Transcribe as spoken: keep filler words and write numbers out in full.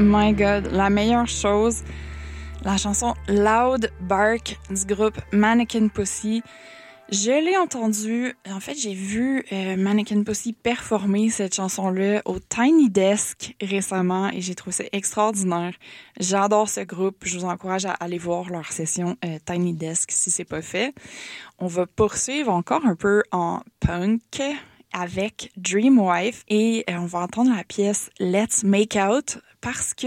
My God, la meilleure chose, la chanson Loud Bark du groupe Mannequin Pussy. Je l'ai entendue, en fait j'ai vu euh, Mannequin Pussy performer cette chanson-là au Tiny Desk récemment et j'ai trouvé ça extraordinaire. J'adore ce groupe, je vous encourage à aller voir leur session euh, Tiny Desk si c'est pas fait. On va poursuivre encore un peu en punk avec Dreamwife et euh, on va entendre la pièce Let's Make Out parce que